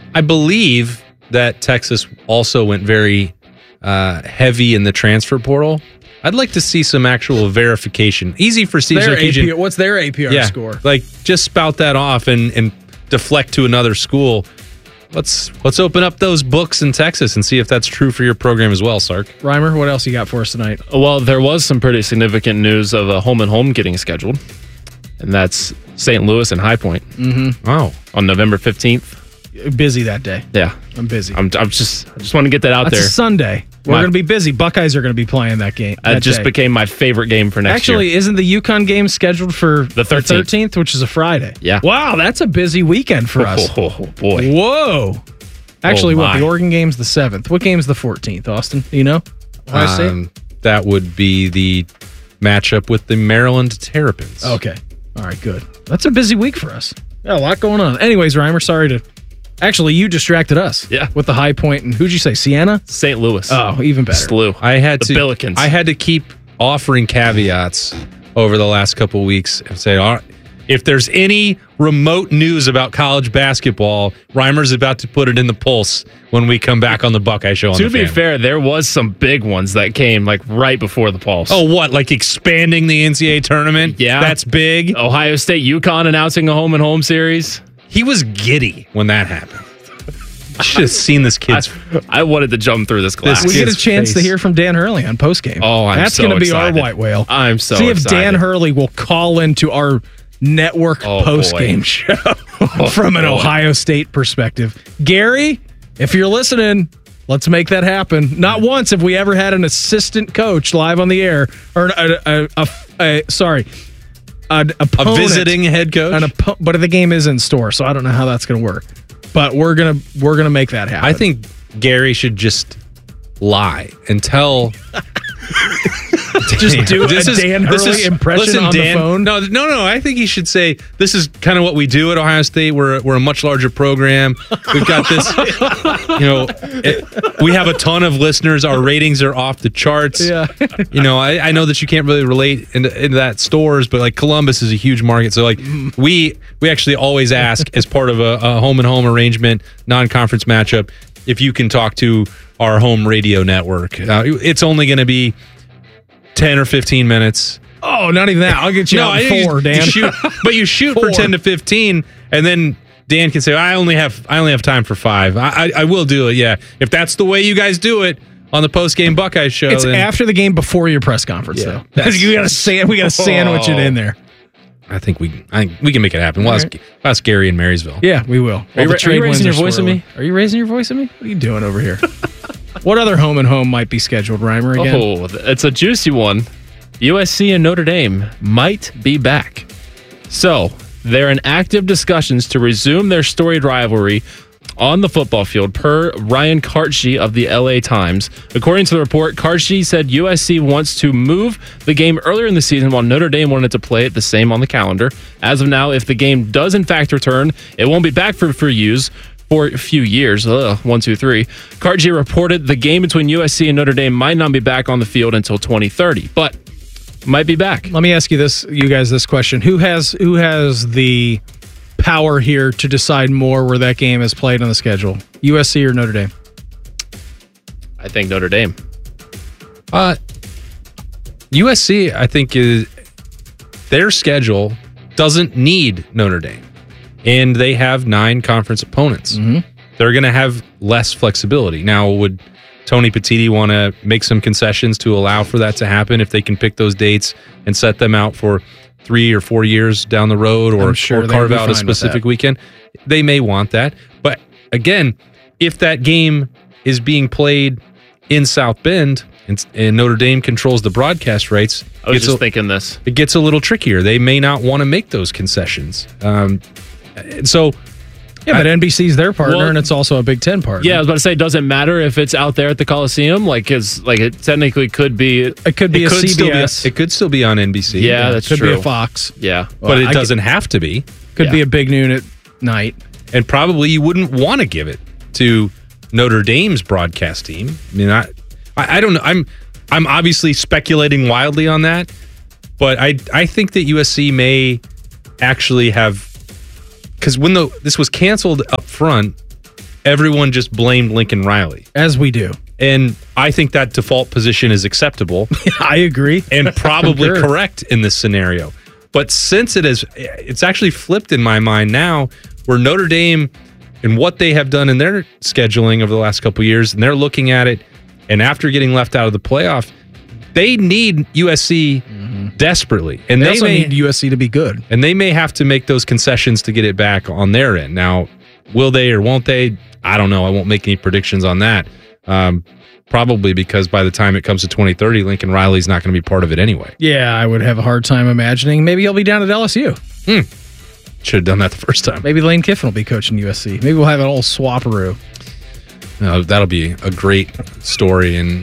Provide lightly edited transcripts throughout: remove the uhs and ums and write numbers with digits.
I believe that Texas also went very heavy in the transfer portal. I'd like to see some actual verification. Easy for Steve Sarkisian. What's their APR score? Like, just spout that off and deflect to another school. Let's open up those books in Texas and see if that's true for your program as well, Sark. Reimer, what else you got for us tonight? Well, there was some pretty significant news of a home and home getting scheduled, and that's St. Louis and High Point. Mm-hmm. Wow, on November 15th. Busy that day. Yeah, I'm busy. I just want to get that out there. It's a Sunday. We're going to be busy. Buckeyes are going to be playing that game. That just became my favorite game for next year. Actually, isn't the UConn game scheduled for the 13th, which is a Friday? Yeah. Wow, that's a busy weekend for us. Oh, boy. Whoa. Actually, the Oregon game's the 7th. What game's the 14th, Austin? Do you know? Ohio State? That would be the matchup with the Maryland Terrapins. Okay. All right, good. That's a busy week for us. Got a lot going on. Anyways, Reimer, sorry to... Actually, you distracted us. Yeah. With the High Point and who'd you say? Siena? St. Louis. Oh, even better. SLU. The Billikens. I had to keep offering caveats over the last couple of weeks and say, all right, if there's any remote news about college basketball, Reimer's about to put it in the pulse when we come back on the Buckeye Show. To be fair, there was some big ones that came like right before the pulse. Oh, what? Like expanding the NCAA tournament? Yeah. That's big. Ohio State, UConn announcing a home and home series. He was giddy when that happened. I should have seen this kid's... I wanted to jump through this glass. We get a chance to hear from Dan Hurley on postgame. Oh, That's going to be our white whale. I'm so See if excited. Dan Hurley will call into our network postgame show from an Ohio State perspective. Gary, if you're listening, let's make that happen. Not once have we ever had an assistant coach live on the air, or an opponent, a visiting head coach. But the game is in store, so I don't know how that's going to work. But we're gonna make that happen. I think Gary should just lie and tell. Just do a Dan Hurley impression on the phone. No. I think he should say, this is kind of what we do at Ohio State. We're a much larger program. We've got this, we have a ton of listeners. Our ratings are off the charts. Yeah. I know that you can't really relate into that stores, but like Columbus is a huge market. So like we actually always ask as part of a home and home arrangement, non-conference matchup, if you can talk to our home radio network. It's only going to be 10 or 15 minutes. Oh, not even that. I'll get you out in 4, Dan. You shoot for 10 to 15, and then Dan can say, I only have time for 5. I will do it, yeah. If that's the way you guys do it on the post-game Buckeye show. It's after the game, before your press conference, though. We got to sandwich it in there. I think we can make it happen. We'll ask Gary in Marysville. Yeah, we will. Are you raising your voice at me? Are you raising your voice at me? What are you doing over here? What other home and home might be scheduled, Reimer, again? Oh, it's a juicy one. USC and Notre Dame might be back. So, they're in active discussions to resume their storied rivalry on the football field, per Ryan Kartje of the LA Times. According to the report, Kartje said USC wants to move the game earlier in the season while Notre Dame wanted to play it the same on the calendar. As of now, if the game does in fact return, it won't be back for use for a few years. 1, 2, 3. Kartje reported the game between USC and Notre Dame might not be back on the field until 2030, but might be back. Let me ask you guys this question. Who has the power here to decide more where that game is played on the schedule? USC or Notre Dame? I think Notre Dame. USC, I think, their schedule doesn't need Notre Dame. And they have 9 conference opponents. Mm-hmm. They're going to have less flexibility. Now, would Tony Petitti want to make some concessions to allow for that to happen if they can pick those dates and set them out for 3 or 4 years down the road, or carve out a specific weekend? They may want that. But again, if that game is being played in South Bend and Notre Dame controls the broadcast rights, I was just thinking this. It gets a little trickier. They may not want to make those concessions. So, but NBC's their partner, and it's also a Big Ten partner. Yeah, I was about to say, does it matter if it's out there at the Coliseum? It technically could be. It could be a CBS. It could still be on NBC. Yeah, that's true. Could be a Fox. Yeah, but it doesn't have to be. Could be a big noon at night, and probably you wouldn't want to give it to Notre Dame's broadcast team. I mean, I don't know. I'm obviously speculating wildly on that, but I think that USC may actually have, because when this was canceled up front, everyone just blamed Lincoln Riley. As we do. And I think that default position is acceptable. I agree. And probably correct in this scenario. But since it's actually flipped in my mind now, where Notre Dame and what they have done in their scheduling over the last couple of years, and they're looking at it, and after getting left out of the playoff, they need USC desperately. And they also need USC to be good. And they may have to make those concessions to get it back on their end. Now, will they or won't they? I don't know. I won't make any predictions on that. Probably because by the time it comes to 2030, Lincoln Riley's not going to be part of it anyway. Yeah, I would have a hard time imagining. Maybe he'll be down at LSU. Should have done that the first time. Maybe Lane Kiffin will be coaching USC. Maybe we'll have an old swapperoo. That'll be a great story in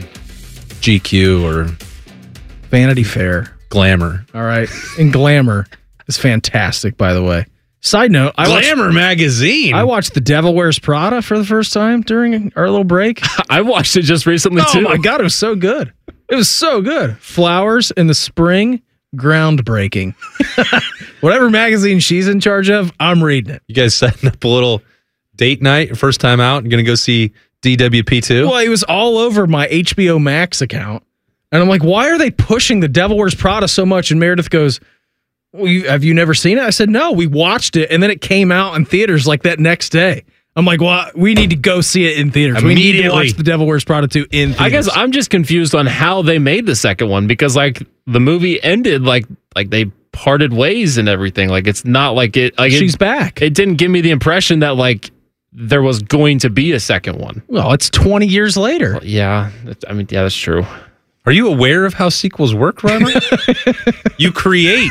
GQ or Vanity Fair. Glamour. All right. And Glamour is fantastic, by the way. Side note, Glamour magazine. I watched The Devil Wears Prada for the first time during our little break. I watched it just recently, too. Oh, my God. It was so good. It was so good. Flowers in the spring, groundbreaking. Whatever magazine she's in charge of, I'm reading it. You guys setting up a little date night, first time out, and going to go see DWP2? Well, it was all over my HBO Max account. And I'm like, why are they pushing The Devil Wears Prada so much? And Meredith goes, have you never seen it? I said, no, we watched it. And then it came out in theaters like that next day. I'm like, well, we need to go see it in theaters. We need to watch The Devil Wears Prada 2 in theaters. I guess I'm just confused on how they made the second one because like the movie ended like they parted ways and everything. Like it's not like it. Like she's back. It didn't give me the impression that like there was going to be a second one. Well, it's 20 years later. Well, yeah, that's true. Are you aware of how sequels work, Ronald? You create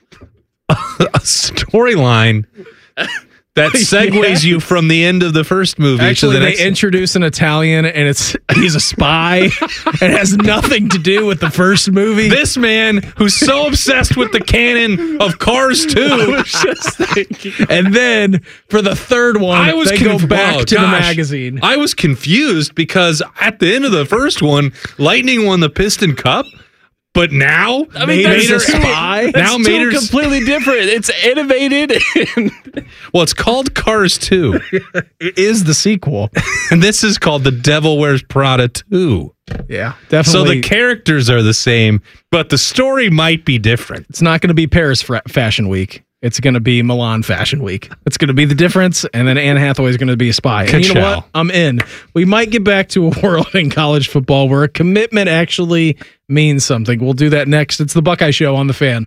a storyline that segues you from the end of the first movie. Actually, to the next. They introduce an Italian, and he's a spy. It has nothing to do with the first movie. This man who's so obsessed with the canon of Cars 2. I was just thinking. And then for the third one, they go back to the magazine. I was confused because at the end of the first one, Lightning won the Piston Cup. But now, Mater's a spy. Now Mater's completely different. It's animated. Well, it's called Cars 2. It is the sequel. And this is called The Devil Wears Prada 2. Yeah, definitely. So the characters are the same, but the story might be different. It's not going to be Paris Fashion Week. It's going to be Milan Fashion Week. It's going to be the difference, and then Anne Hathaway is going to be a spy. And you know what? I'm in. We might get back to a world in college football where a commitment actually means something. We'll do that next. It's the Buckeye Show on The Fan.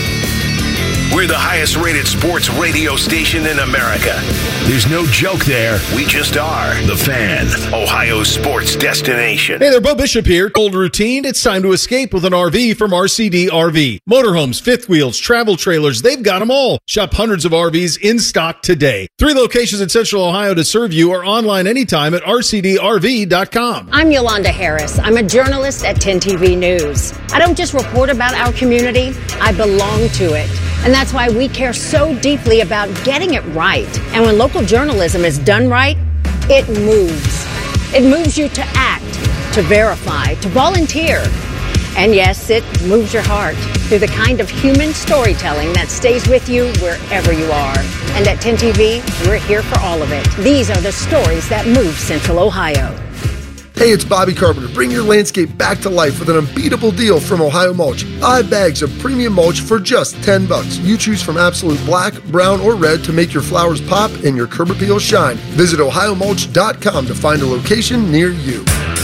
We're the highest rated sports radio station in America. There's no joke there. We just are. The Fan, Ohio's sports destination. Hey there, Bo Bishop here. Old routine. It's time to escape with an RV from RCD RV. Motorhomes, fifth wheels, travel trailers, they've got them all. Shop hundreds of RVs in stock today. 3 locations in Central Ohio to serve you or online anytime at rcdrv.com. I'm Yolanda Harris. I'm a journalist at 10 TV News. I don't just report about our community, I belong to it. And that's why we care so deeply about getting it right. And when local journalism is done right, it moves. It moves you to act, to verify, to volunteer. And yes, it moves your heart through the kind of human storytelling that stays with you wherever you are. And at 10 TV, we're here for all of it. These are the stories that move Central Ohio. Hey, it's Bobby Carpenter. Bring your landscape back to life with an unbeatable deal from Ohio Mulch. 5 bags of premium mulch for just $10. You choose from absolute black, brown, or red to make your flowers pop and your curb appeal shine. Visit ohiomulch.com to find a location near you.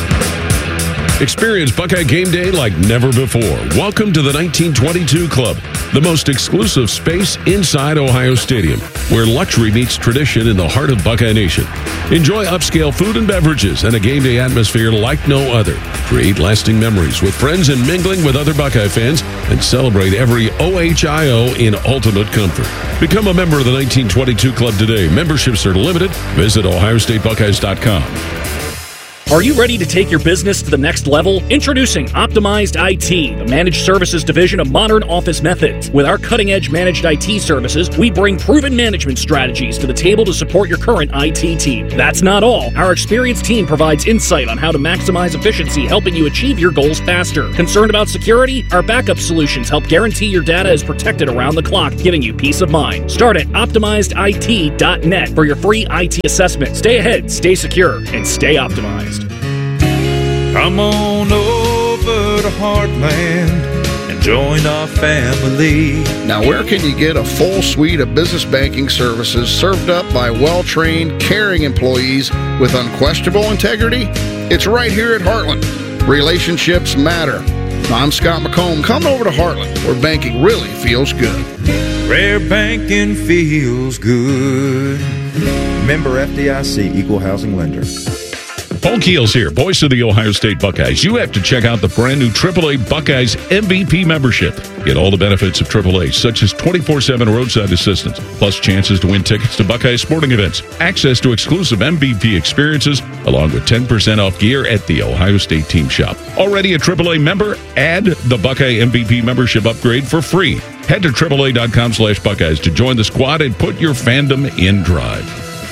Experience Buckeye Game Day like never before. Welcome to the 1922 Club, the most exclusive space inside Ohio Stadium, where luxury meets tradition in the heart of Buckeye Nation. Enjoy upscale food and beverages and a game day atmosphere like no other. Create lasting memories with friends and mingling with other Buckeye fans, and celebrate every OHIO in ultimate comfort. Become a member of the 1922 Club today. Memberships are limited. Visit OhioStateBuckeyes.com. Are you ready to take your business to the next level? Introducing Optimized IT, the managed services division of Modern Office Methods. With our cutting-edge managed IT services, we bring proven management strategies to the table to support your current IT team. That's not all. Our experienced team provides insight on how to maximize efficiency, helping you achieve your goals faster. Concerned about security? Our backup solutions help guarantee your data is protected around the clock, giving you peace of mind. Start at OptimizedIT.net for your free IT assessment. Stay ahead, stay secure, and stay optimized. Come on over to Heartland and join our family. Now, where can you get a full suite of business banking services served up by well-trained, caring employees with unquestionable integrity? It's right here at Heartland. Relationships matter. I'm Scott McComb. Come over to Heartland, where banking really feels good. Where banking feels good. Member FDIC, Equal Housing Lender. Paul Keels here, voice of the Ohio State Buckeyes. You have to check out the brand new AAA Buckeyes MVP membership. Get all the benefits of AAA, such as 24/7 roadside assistance, plus chances to win tickets to Buckeye sporting events, access to exclusive MVP experiences, along with 10% off gear at the Ohio State team shop. Already a AAA member? Add the Buckeye MVP membership upgrade for free. Head to AAA.com/Buckeyes to join the squad and put your fandom in drive.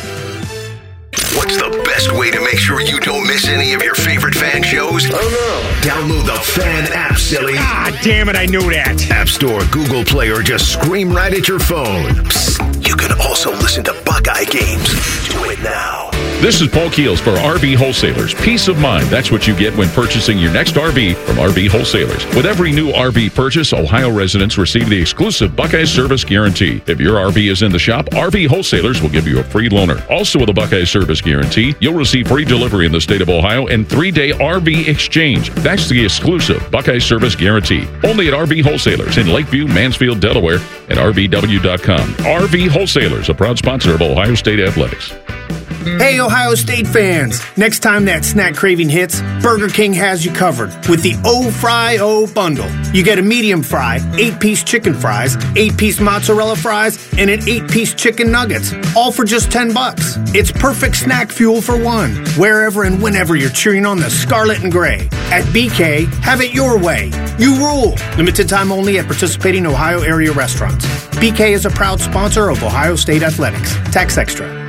What's the best way to make sure you don't miss any of your favorite fan shows? Oh no. Download the Fan app, silly. Ah, damn it, I knew that. App Store, Google Play, or just scream right at your phone. Psst, you can also listen to Buckeye games. Do it now. This is Paul Keels for RV Wholesalers. Peace of mind. That's what you get when purchasing your next RV from RV Wholesalers. With every new RV purchase, Ohio residents receive the exclusive Buckeye Service Guarantee. If your RV is in the shop, RV Wholesalers will give you a free loaner. Also with a Buckeye Service Guarantee, you'll receive free delivery in the state of Ohio and 3-day RV exchange. That's the exclusive Buckeye Service Guarantee. Only at RV Wholesalers in Lakeview, Mansfield, Delaware, and RVW.com. RV Wholesalers, a proud sponsor of Ohio State Athletics. Hey, Ohio State fans! Next time that snack craving hits, Burger King has you covered with the O-Fry-O bundle. You get a medium fry, 8-piece chicken fries, 8-piece mozzarella fries, and an 8-piece chicken nuggets, all for just $10. It's perfect snack fuel for one, wherever and whenever you're cheering on the Scarlet and Gray. At BK, have it your way. You rule! Limited time only at participating Ohio area restaurants. BK is a proud sponsor of Ohio State Athletics. Tax extra.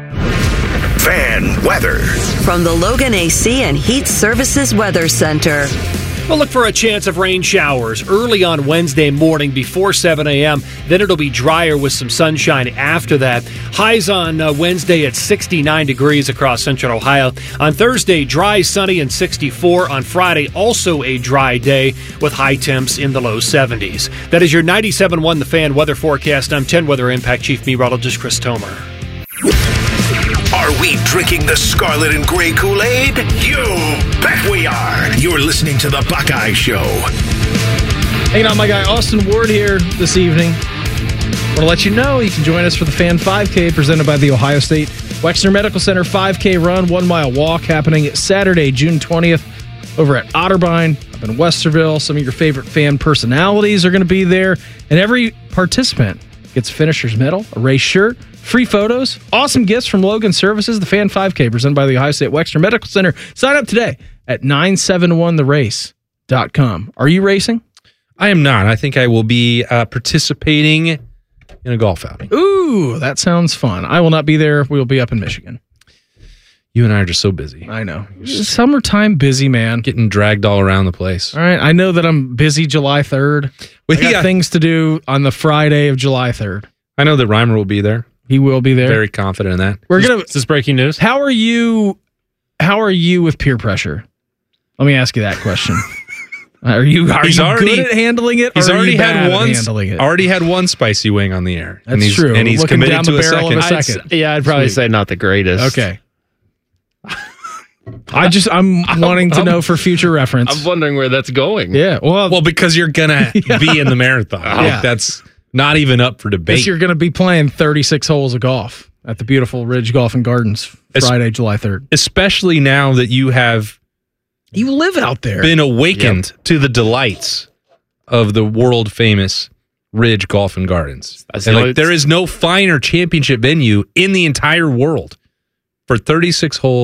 Fan weather. From the Logan AC and Heat Services Weather Center. We'll look for a chance of rain showers early on Wednesday morning before 7 a.m. Then it'll be drier with some sunshine after that. Highs on Wednesday at 69 degrees across central Ohio. On Thursday, dry, sunny, and 64. On Friday, also a dry day with high temps in the low 70s. That is your 97.1 The Fan weather forecast. I'm 10 Weather Impact Chief Meteorologist Chris Tomer. Are we drinking the Scarlet and Gray Kool-Aid? You bet we are. You're listening to The Buckeye Show. Hanging out, my guy Austin Ward here this evening. Want to let you know you can join us for the Fan 5K presented by the Ohio State Wexner Medical Center 5K run, 1 mile walk happening Saturday, June 20th over at Otterbein up in Westerville. Some of your favorite fan personalities are going to be there, and every participant gets a finisher's medal, a race shirt, free photos, awesome gifts from Logan Services, the Fan 5K presented by the Ohio State Wexner Medical Center. Sign up today at 971therace.com. Are you racing? I am not. I think I will be participating in a golf outing. Ooh, that sounds fun. I will not be there. We will be up in Michigan. You and I are just so busy. I know. Summertime busy, man. Getting dragged all around the place. All right. I know that I'm busy July 3rd. We got things to do on the Friday of July 3rd. I know that Reimer will be there. He will be there. Very confident in that. Is this breaking news? How are you with peer pressure? Let me ask you that question. Are you good at handling it? He's already had one spicy wing on the air. That's true. And he's looking committed down to the barrel of a second. I'd probably say not the greatest. Okay. I'm wanting to know for future reference. I'm wondering where that's going. Yeah. Well, because you're gonna be in the marathon. Yeah. That's not even up for debate. You're going to be playing 36 holes of golf at the beautiful Ridge Golf and Gardens Friday, July 3rd. Especially now that you live out there, been awakened to the delights of the world famous Ridge Golf and Gardens. And there is no finer championship venue in the entire world for 36 holes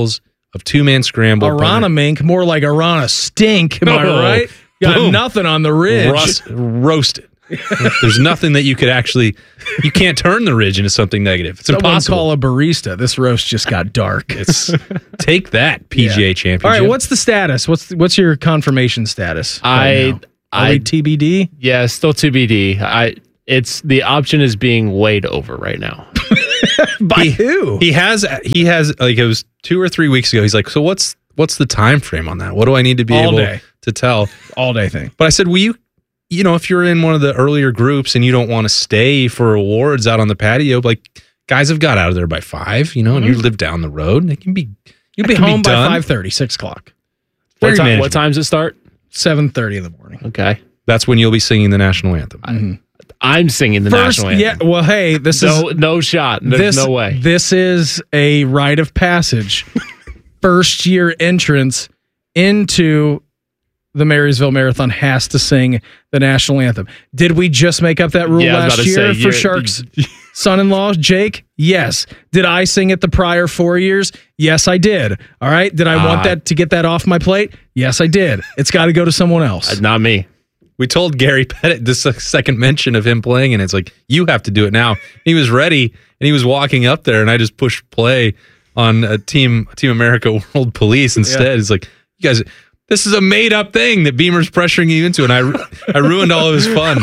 of two-man scramble. Arana mink, more like Arana stink. Am I right? Got nothing on the ridge. Roasted. There's nothing that you could actually. You can't turn the ridge into something negative. It's impossible. Call a barista. This roast just got dark. Take that, PGA Championship. All right, what's the status? What's your confirmation status? I TBD. Yeah, still TBD. It's the option is being weighed over right now. By who? He has like it was 2 or 3 weeks ago. He's like, so what's the time frame on that? What do I need to be able to tell? All day thing. But I said, will you know, if you're in one of the earlier groups and you don't want to stay for awards out on the patio, like guys have got out of there by 5, you know, and you live down the road, you'll be home by 5:30, 6 o'clock. What time does it start? 7:30 in the morning. Okay. That's when you'll be singing the national anthem. I'm singing the national anthem. Yeah, well, hey, this is no shot. There's no way. This is a rite of passage. First year entrance into the Marysville Marathon has to sing the national anthem. Did we just make up that rule last year for Shark's son-in-law, Jake? Yes. Did I sing it the prior 4 years? Yes, I did. All right. Did I want that to get that off my plate? Yes, I did. It's got to go to someone else. Not me. We told Gary Pettit this second mention of him playing, and it's like, you have to do it now. He was ready, and he was walking up there, and I just pushed play on a Team America World Police instead. It's like, you guys, this is a made-up thing that Beamer's pressuring you into, and I ruined all of his fun.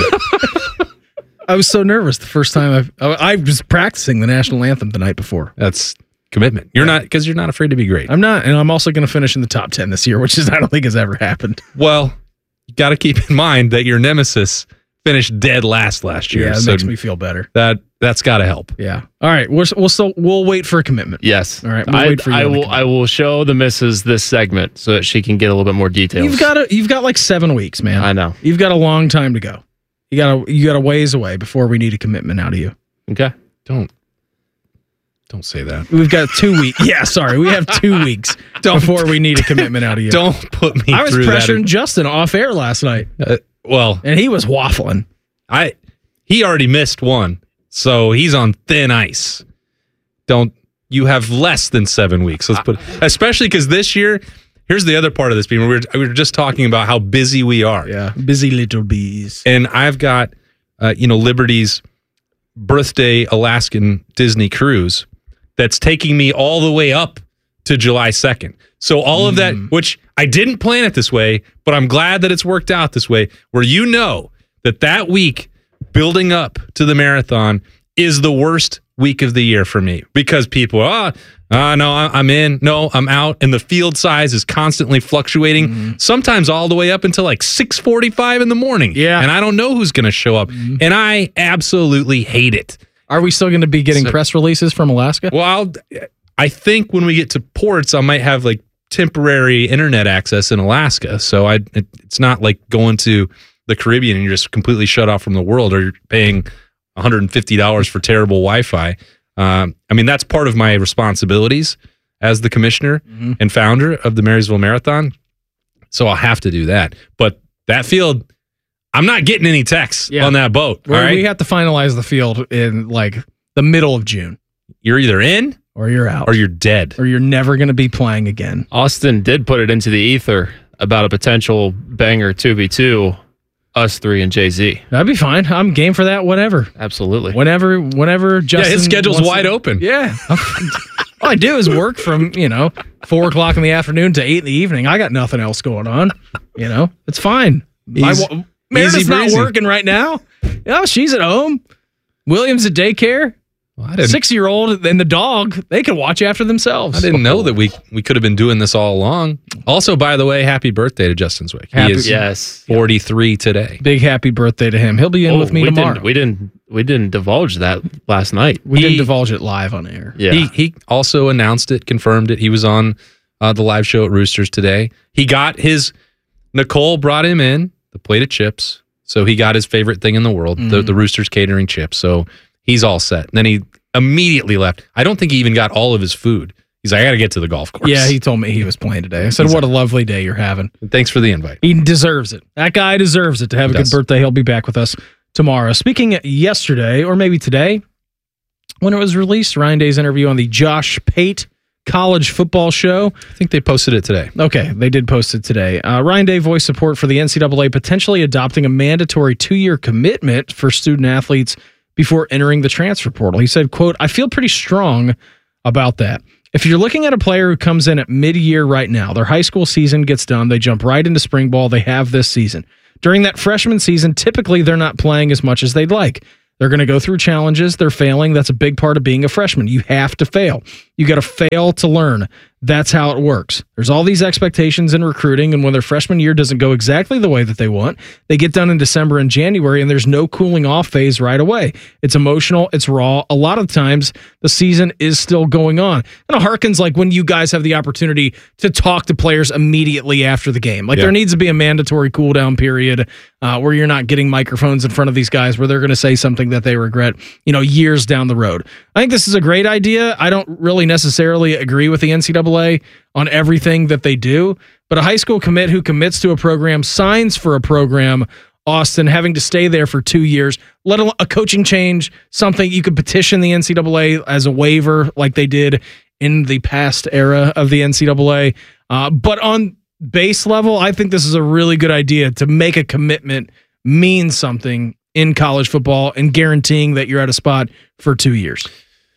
I was so nervous the first time I was practicing the national anthem the night before. That's commitment. You're not, because you're not afraid to be great. I'm not, and I'm also going to finish in the top 10 this year, which I don't think has ever happened. Well, you got to keep in mind that your nemesis finished dead last year. Yeah, it makes me feel better. That's got to help. Yeah. All right, we'll wait for a commitment. Yes. All right. We'll wait for you. I will show the missus this segment so that she can get a little bit more details. You've got like 7 weeks, man. I know. You've got a long time to go. You got a ways away before we need a commitment out of you. Okay. Don't say that. We've got 2 weeks. Yeah, sorry. We have 2 weeks before we need a commitment out of you. Don't put me through that. I was pressuring Justin off air last night. And he was waffling. He already missed one, so he's on thin ice. You have less than 7 weeks. Let's put, especially because this year, here's the other part of this. We were just talking about how busy we are. Yeah, busy little bees. And I've got, Liberty's birthday Alaskan Disney cruise that's taking me all the way up to July 2nd. So all of that, which I didn't plan it this way, but I'm glad that it's worked out this way, where you know that week building up to the marathon is the worst week of the year for me, because people, no, I'm in, no, I'm out, and the field size is constantly fluctuating, sometimes all the way up until like 6:45 in the morning. Yeah. And I don't know who's going to show up, and I absolutely hate it. Are we still going to be getting press releases from Alaska? Well, I think when we get to ports, I might have like temporary internet access in Alaska. So it's not like going to the Caribbean and you're just completely shut off from the world, or you're paying $150 for terrible Wi-Fi. I mean, that's part of my responsibilities as the commissioner and founder of the Marysville Marathon. So I'll have to do that. But that field, I'm not getting any texts on that boat. All right? We have to finalize the field in like the middle of June. You're either in or you're out. Or you're dead. Or you're never going to be playing again. Austin did put it into the ether about a potential banger 2v2, us 3 and Jay-Z. That'd be fine. I'm game for that, whatever. Absolutely. Whenever Justin... his schedule's wide open. Yeah. All I do is work from, 4 o'clock in the afternoon to 8 in the evening. I got nothing else going on. It's fine. Meredith's not working right now. She's at home. William's at daycare. Well, 6-year-old and the dog, they can watch after themselves. I didn't know that we could have been doing this all along. Also, by the way, happy birthday to Justin Zwick. He is 43 today. Big happy birthday to him. He'll be in with me tomorrow. We didn't divulge that last night. We didn't divulge it live on air. Yeah. He also announced it, confirmed it. He was on the live show at Roosters today. He got Nicole brought him in the plate of chips. So he got his favorite thing in the world, the Roosters catering chips. So he's all set. And then he immediately left. I don't think he even got all of his food. He's like, I got to get to the golf course. Yeah, he told me he was playing today. I said, what a lovely day you're having. Thanks for the invite. He deserves it. That guy deserves it to have a good birthday. He'll be back with us tomorrow. Speaking yesterday, or maybe today, when it was released, Ryan Day's interview on the Josh Pate college football show. I think they posted it today. Okay, they did post it today. Ryan Day voiced support for the NCAA potentially adopting a mandatory 2-year commitment for student athletes before entering the transfer portal. He said, quote, "I feel pretty strong about that. If you're looking at a player who comes in at mid-year right now, their high school season gets done, they jump right into spring ball, they have this season. During that freshman season, typically they're not playing as much as they'd like. They're going to go through challenges. They're failing. That's a big part of being a freshman. You have to fail. You got to fail to learn. That's how it works. There's all these expectations in recruiting, and when their freshman year doesn't go exactly the way that they want, they get done in December and January, and there's no cooling off phase right away. It's emotional. It's raw. A lot of times, the season is still going on. And it harkens like when you guys have the opportunity to talk to players immediately after the game. Like there needs to be a mandatory cool down period where you're not getting microphones in front of these guys where they're going to say something that they regret, years down the road. I think this is a great idea. I don't really necessarily agree with the NCAA on everything that they do, but a high school commit who commits to a program, signs for a program, Austin, having to stay there for 2 years, let alone a coaching change, something you could petition the NCAA as a waiver like they did in the past era of the NCAA. But on base level, I think this is a really good idea to make a commitment mean something in college football and guaranteeing that you're at a spot for 2 years.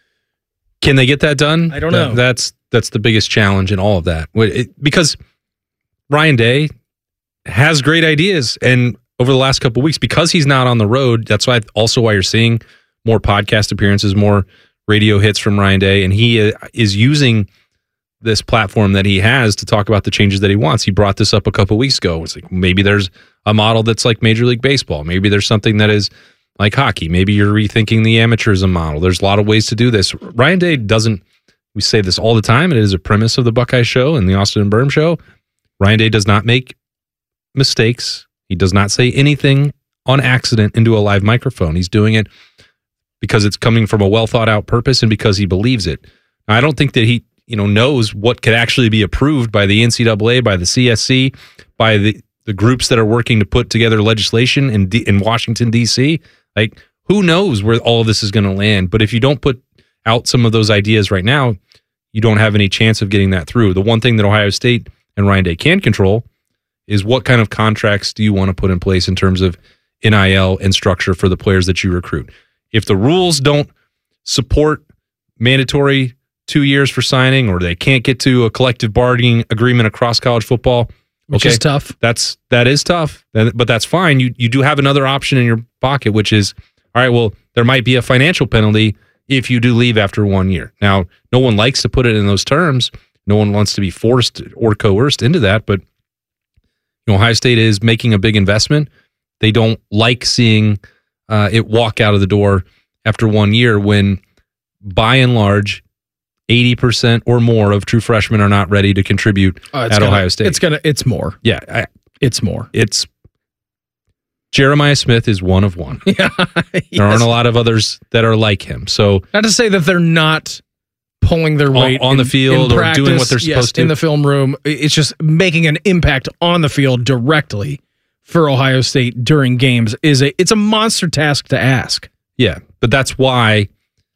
Can they get that done? I don't know. That's the biggest challenge in all of that. Because Ryan Day has great ideas, and over the last couple of weeks, because he's not on the road, that's why you're seeing more podcast appearances, more radio hits from Ryan Day, and he is using this platform that he has to talk about the changes that he wants. He brought this up a couple of weeks ago. It's like maybe there's a model that's like Major League Baseball. Maybe there's something that is like hockey. Maybe you're rethinking the amateurism model. There's a lot of ways to do this. Ryan Day doesn't, we say this all the time, it is a premise of the Buckeye Show and the Austin and Berm Show. Ryan Day does not make mistakes. He does not say anything on accident into a live microphone. He's doing it because it's coming from a well thought out purpose and because he believes it. Now, I don't think that he knows what could actually be approved by the NCAA, by the CSC, by the groups that are working to put together legislation in Washington, D.C. Like, who knows where all of this is going to land? But if you don't put out some of those ideas right now, you don't have any chance of getting that through. The one thing that Ohio State and Ryan Day can control is what kind of contracts do you want to put in place in terms of NIL and structure for the players that you recruit. If the rules don't support mandatory 2 years for signing, or they can't get to a collective bargaining agreement across college football, which is tough. That is tough, but that's fine. You do have another option in your pocket, which is, all right, well, there might be a financial penalty if you do leave after 1 year. Now, no one likes to put it in those terms. No one wants to be forced or coerced into that, but Ohio State is making a big investment. They don't like seeing it walk out of the door after 1 year when, by and large, 80% or more of true freshmen are not ready to contribute at Ohio State. It's more. Yeah. It's more. It's Jeremiah Smith is one of one. Yeah. There aren't a lot of others that are like him. So not to say that they're not pulling their weight on the field or practice, doing what they're supposed to in the film room. It's just making an impact on the field directly for Ohio State during games it's a monster task to ask. Yeah, but that's why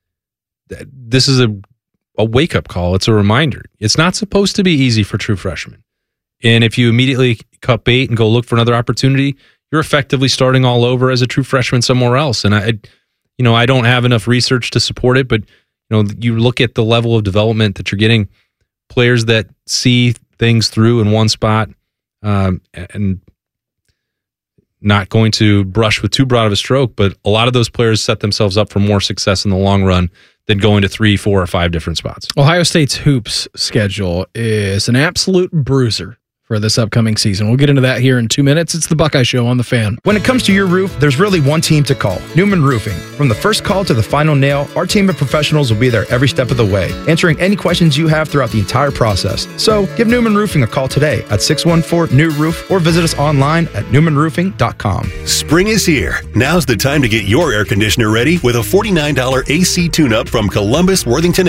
this is a wake-up call. It's a reminder. It's not supposed to be easy for true freshmen. And if you immediately cut bait and go look for another opportunity, you're effectively starting all over as a true freshman somewhere else. And I don't have enough research to support it, but you look at the level of development that you're getting, players that see things through in one spot and not going to brush with too broad of a stroke, but a lot of those players set themselves up for more success in the long run than going to 3, 4, or 5 different spots. Ohio State's hoops schedule is an absolute bruiser for this upcoming season. We'll get into that here in 2 minutes. It's the Buckeye Show on The Fan. When it comes to your roof, there's really one team to call, Newman Roofing. From the first call to the final nail, our team of professionals will be there every step of the way, answering any questions you have throughout the entire process. So give Newman Roofing a call today at 614-NEW-ROOF or visit us online at newmanroofing.com. Spring is here. Now's the time to get your air conditioner ready with a $49 AC tune-up from Columbus Worthington Air.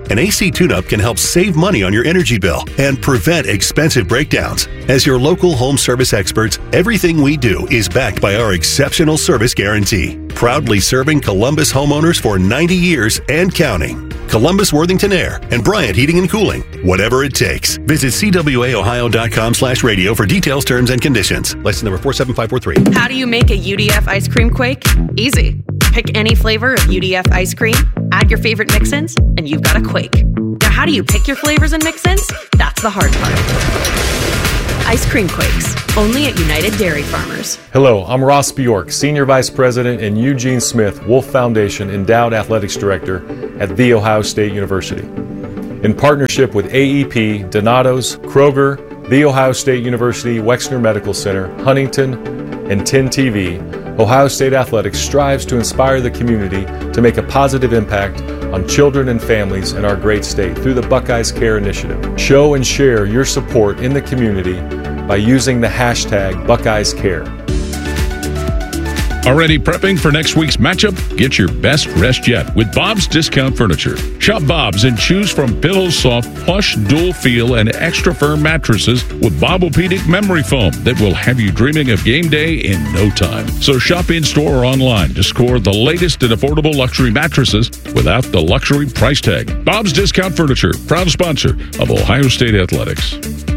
An AC tune-up can help save money on your energy bill and prevent expensive breakdowns. As your local home service experts, everything we do is backed by our exceptional service guarantee. Proudly serving Columbus homeowners for 90 years and counting. Columbus, Worthington Air, and Bryant Heating and Cooling. Whatever it takes. Visit cwaohio.com/radio for details, terms, and conditions. License number 47543. How do you make a UDF ice cream quake? Easy. Pick any flavor of UDF ice cream, add your favorite mix-ins, and you've got a quake. Now, how do you pick your flavors and mix-ins? That's the hard part. Ice cream quakes, only at United Dairy Farmers. Hello, I'm Ross Bjork, Senior Vice President and Eugene Smith Wolf Foundation Endowed Athletics Director at The Ohio State University. In partnership with AEP, Donato's, Kroger, The Ohio State University Wexner Medical Center, Huntington, and 10 TV, Ohio State Athletics strives to inspire the community to make a positive impact on children and families in our great state through the Buckeyes Care Initiative. Show and share your support in the community by using the hashtag Buckeyes Care. Already prepping for next week's matchup? Get your best rest yet with Bob's Discount Furniture. Shop Bob's and choose from Pillows Soft, plush, dual feel, and extra firm mattresses with Bobopedic memory foam that will have you dreaming of game day in no time. So shop in-store or online to score the latest and affordable luxury mattresses without the luxury price tag. Bob's Discount Furniture, proud sponsor of Ohio State Athletics.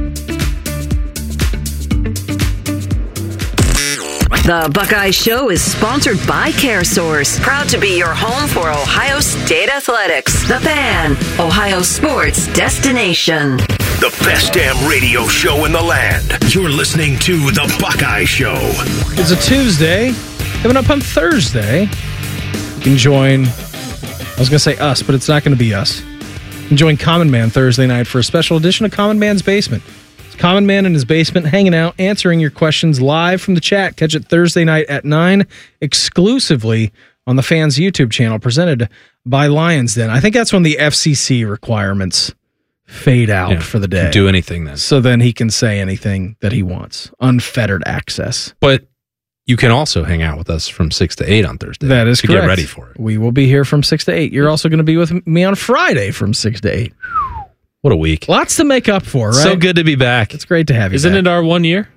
The Buckeye Show is sponsored by CareSource, proud to be your home for Ohio State Athletics. The Fan, Ohio sports destination. The best damn radio show in the land. You're listening to The Buckeye Show. It's a Tuesday. Coming up on Thursday, you can join, I was going to say us, but it's not going to be us. You can join Common Man Thursday night for a special edition of Common Man's Basement. Common Man in his basement, hanging out, answering your questions live from the chat. Catch it Thursday night at 9, exclusively on the Fans YouTube channel, presented by Lions Den. I think that's when the FCC requirements fade out for the day. Do anything then. So then he can say anything that he wants. Unfettered access. But you can also hang out with us from 6 to 8 on Thursday. That is correct. Get ready for it. We will be here from 6 to 8. You're also going to be with me on Friday from 6 to 8. What a week. Lots to make up for, right? So good to be back. It's great to have you Isn't back. it our 1 year?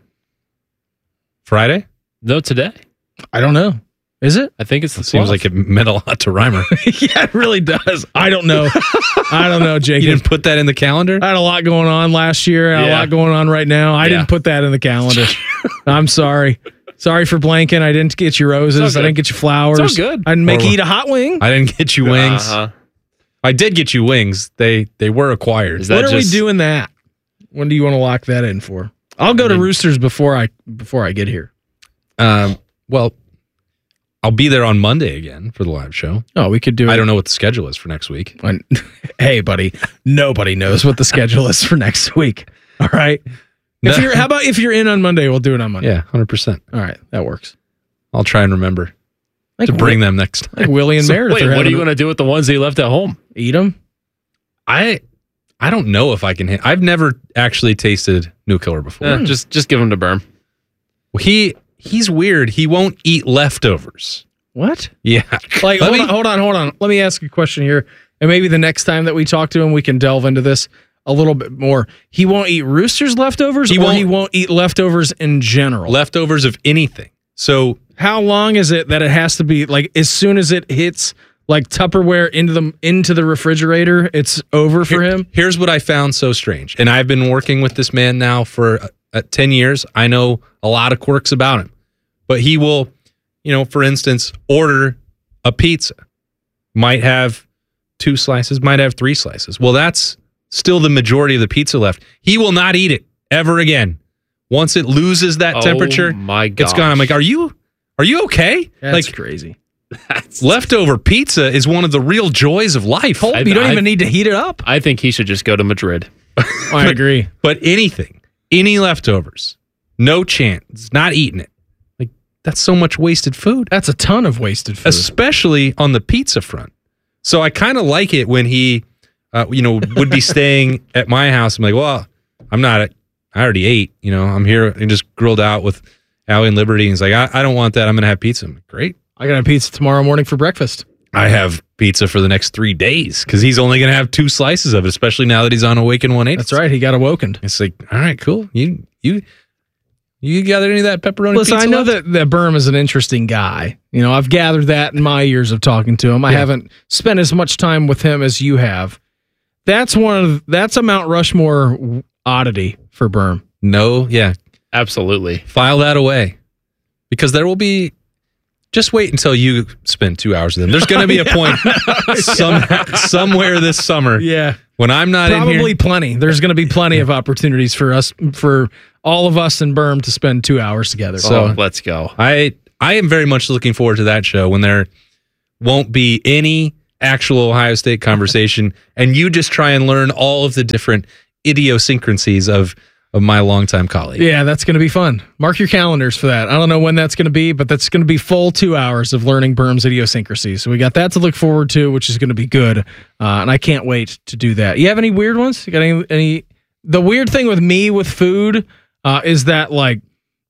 Friday? No, today. I don't know. Is it? I think it's the 12th. Seems like it meant a lot to Reimer. Yeah, it really does. I don't know. I don't know, Jacob. You didn't put that in the calendar? I had a lot going on last year. I had a lot going on right now. I didn't put that in the calendar. I'm sorry. Sorry for blanking. I didn't get you roses. I didn't get you flowers. It's all good. I didn't make you eat a hot wing. I didn't get you wings. I did get you wings. They were acquired. When are we doing that? When do you want to lock that in for? I'll go to Roosters before I get here. Well, I'll be there on Monday again for the live show. Oh, we could do it. I don't know what the schedule is for next week. Hey, buddy, nobody knows what the schedule is for next week. All right. How about if you're in on Monday, we'll do it on Monday. Yeah, 100%. All right, that works. I'll try and remember to bring them next time. Like Willie and Meredith. Wait, what are you going to do with the ones that you left at home? Eat them? I don't know if I can. I've never actually tasted New Killer before. Just give him to Berm. Well, he's weird. He won't eat leftovers. What? Yeah. Like, hold on. Let me ask you a question here. And maybe the next time that we talk to him, we can delve into this a little bit more. He won't eat Roosters leftovers, he won't eat leftovers in general? Leftovers of anything. So how long is it that it has to be, like, as soon as it hits like Tupperware into the refrigerator, it's over for him? Here's what I found so strange. And I've been working with this man now for 10 years. I know a lot of quirks about him. But he will, for instance, order a pizza. Might have 2 slices, might have 3 slices. Well, that's still the majority of the pizza left. He will not eat it ever again. Once it loses that temperature, it's gone. I'm like, are you okay? That's crazy. Leftover pizza is one of the real joys of life. You don't even need to heat it up. I think he should just go to Madrid. I agree. But any leftovers, no chance, not eating it. Like, that's so much wasted food. That's a ton of wasted food. Especially on the pizza front. So I kind of like it when he, would be staying at my house. I'm like, well, I already ate. I'm here and just grilled out with Allie and Liberty. And he's like, I don't want that. I'm going to have pizza. I'm like, great. I got a pizza tomorrow morning for breakfast. I have pizza for the next 3 days because he's only going to have 2 slices of it, especially now that he's on Awaken 180. That's right. He got awakened. It's like, all right, cool. You gathered any of that pepperoni Listen, pizza I know left? that Berm is an interesting guy. You know, I've gathered that in my years of talking to him. I haven't spent as much time with him as you have. That's a Mount Rushmore oddity for Berm. No, yeah. Absolutely. File that away. Because there will be... Just wait until you spend 2 hours with them. There's going to be a point somewhere this summer. Yeah. When I'm not in here. Probably plenty. There's going to be plenty of opportunities for all of us and Berm to spend 2 hours together. So let's go. I am very much looking forward to that show when there won't be any actual Ohio State conversation and you just try and learn all of the different idiosyncrasies of my longtime colleague. Yeah, that's going to be fun. Mark your calendars for that. I don't know when that's going to be, but that's going to be full 2 hours of learning Berm's idiosyncrasies. So we got that to look forward to, which is going to be good. And I can't wait to do that. You have any weird ones? You got any? The weird thing with me with food is that like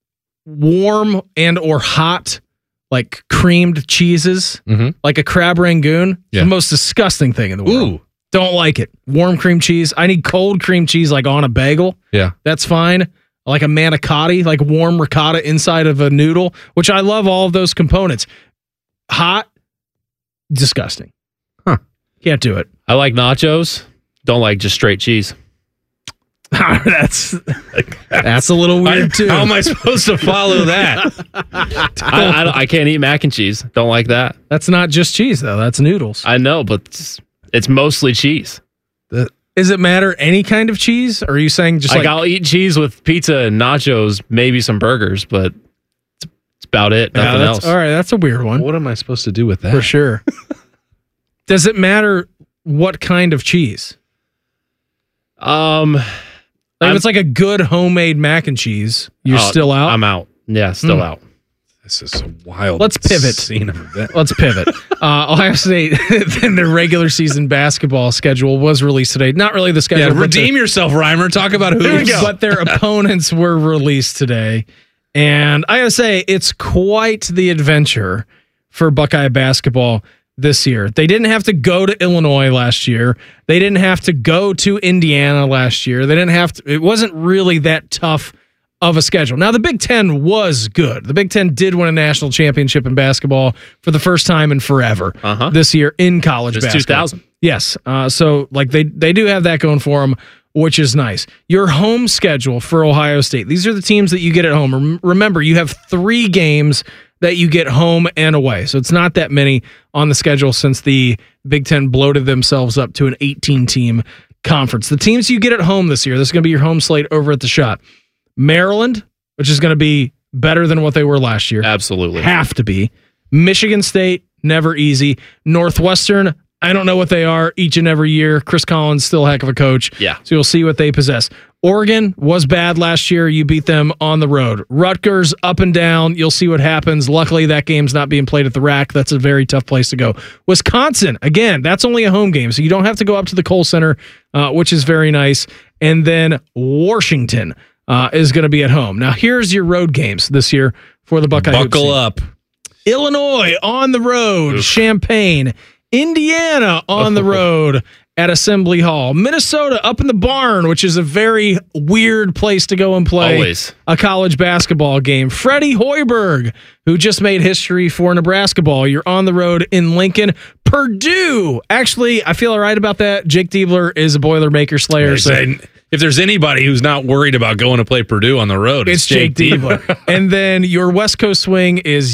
warm and or hot, like creamed cheeses, like a crab rangoon, the most disgusting thing in the world. Ooh. Don't like it. Warm cream cheese. I need cold cream cheese like on a bagel. Yeah. That's fine. Like a manicotti, like warm ricotta inside of a noodle, which I love all of those components. Hot, disgusting. Can't do it. I like nachos. Don't like just straight cheese. That's a little weird too. How am I supposed to follow that? I can't eat mac and cheese. Don't like that. That's not just cheese though. That's noodles. I know, but it's mostly cheese. Does it matter any kind of cheese? Or are you saying just like I'll eat cheese with pizza and nachos, maybe some burgers, but it's about it. Nothing else. All right, that's a weird one. What am I supposed to do with that? For sure. Does it matter what kind of cheese? Like if it's like a good homemade mac and cheese, you're still out? I'm out. Yeah, still out. This is a wild. Let's pivot. Scene of event. Let's pivot. Ohio State, then their regular season basketball schedule was released today. Not really the schedule. Yeah, redeem yourself, Reimer. Talk about hoops. But their opponents were released today. And I gotta say, it's quite the adventure for Buckeye basketball this year. They didn't have to go to Illinois last year. They didn't have to go to Indiana last year. They didn't have to. It wasn't really that tough of a schedule. Now, the Big Ten was good. The Big Ten did win a national championship in basketball for the first time in forever this year in college basketball. 2000. Yes. So, like, they do have that going for them, which is nice. Your home schedule for Ohio State. These are the teams that you get at home. Remember, you have 3 games that you get home and away. So it's not that many on the schedule since the Big Ten bloated themselves up to an 18-team conference. The teams you get at home this year, this is going to be your home slate over at the Shot. Maryland, which is going to be better than what they were last year. Absolutely. Have to be. Michigan State, never easy. Northwestern, I don't know what they are each and every year. Chris Collins, still a heck of a coach. Yeah. So you'll see what they possess. Oregon was bad last year. You beat them on the road. Rutgers, up and down. You'll see what happens. Luckily, that game's not being played at the RAC. That's a very tough place to go. Wisconsin, again, that's only a home game, so you don't have to go up to the Kohl Center, which is very nice. And then Washington is going to be at home. Now, here's your road games this year for the Buckeye. Buckle up. Illinois on the road. Oof. Champaign. Indiana on the road at Assembly Hall. Minnesota up in the barn, which is a very weird place to go and play Always. a college basketball game. Freddie Hoiberg, who just made history for Nebraska ball. You're on the road in Lincoln. Purdue. Actually, I feel all right about that. Jake Diebler is a Boilermaker slayer. So if there's anybody who's not worried about going to play Purdue on the road, it's Jake Diebler. And then your West Coast swing is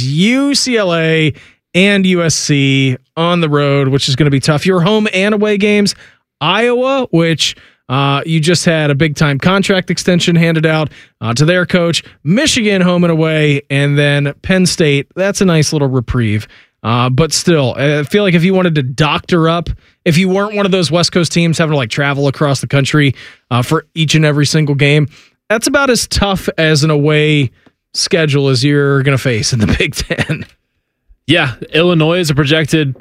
UCLA and USC on the road, which is going to be tough. Your home and away games, Iowa, which you just had a big-time contract extension handed out to their coach. Michigan, home and away, and then Penn State. That's a nice little reprieve. But still, I feel like if you wanted to doctor up, if you weren't one of those West Coast teams having to like travel across the country for each and every single game, that's about as tough as an away schedule as you're going to face in the Big Ten. Yeah, Illinois is a projected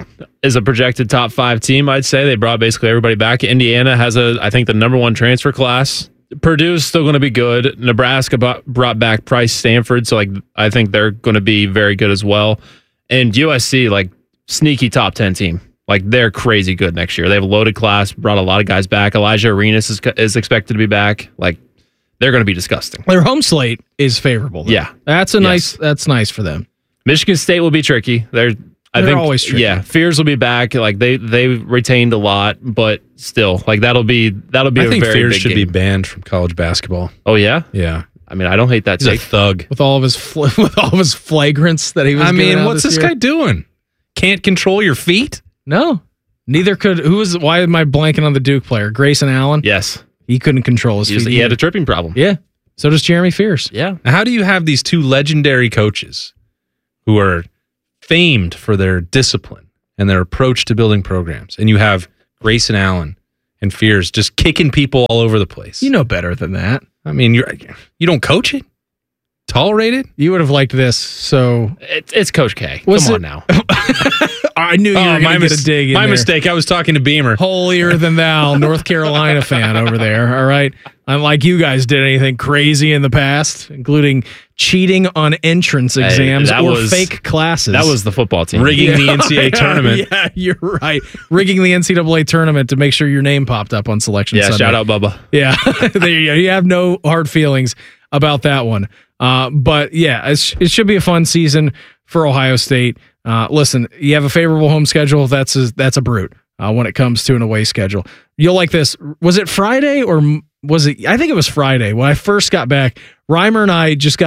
top 5 team. I'd say they brought basically everybody back. Indiana has I think the number 1 transfer class. Purdue's still going to be good. Nebraska brought back Price Stanford, so like I think they're going to be very good as well. And USC, like sneaky top 10 team. Like, they're crazy good next year. They have a loaded class, brought a lot of guys back. Elijah Arenas is expected to be back. Like, they're going to be disgusting. Their home slate is favorable, though. Yeah. That's nice for them. Michigan State will be tricky. I think always tricky. Yeah, Fears will be back. Like, they retained a lot, but still, like, that'll be I a think very Fears big should game. be banned from college basketball. Oh yeah? Yeah. I mean, I don't hate that He's take. a thug. With all of his flagrants that he was giving out what's this year. guy doing? Can't control your feet? No. Neither could. Why am I blanking on the Duke player? Grayson Allen? Yes. He couldn't control his feet. He had a tripping problem. Yeah. So does Jeremy Fears. Yeah. How do you have these two legendary coaches who are famed for their discipline and their approach to building programs, and you have Grayson Allen and Fears just kicking people all over the place? You know better than that. I mean, you don't coach it? Tolerate it? You would have liked this. So it's Coach K. Come on now. I knew you were going to get a dig in My there. mistake. I was talking to Beamer. Holier than thou, North Carolina fan over there. All right. Unlike you guys did anything crazy in the past, including cheating on entrance exams or fake classes. That was the football team. Rigging the NCAA tournament. Yeah, you're right. Rigging the NCAA tournament to make sure your name popped up on Selection Sunday. Shout out Bubba. Yeah. There you go. You have no hard feelings about that one. But yeah, it should be a fun season for Ohio State. Listen, you have a favorable home schedule. That's a brute when it comes to an away schedule. You'll like this. Was it Friday or was it? I think it was Friday when I first got back. Reimer and I just